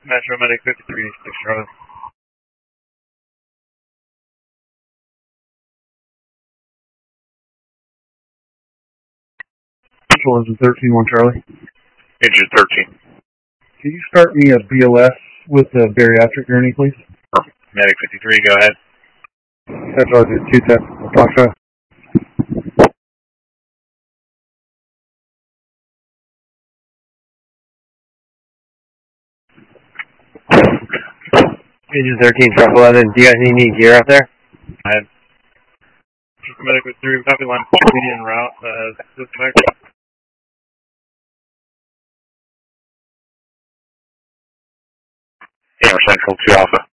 Metro Medic 53, 6 Charlie. Central Engine 13, 1 Charlie. Engine 13. Can you start me a BLS with a bariatric gurney, please? Medic 53, go ahead. Central Engine 210, Foxtrot. Engine 13, truck 11. Do you guys need any gear up there? Go ahead. Medic 53, copy line 50 en route, disconnect. Hammer Central 2 Alpha.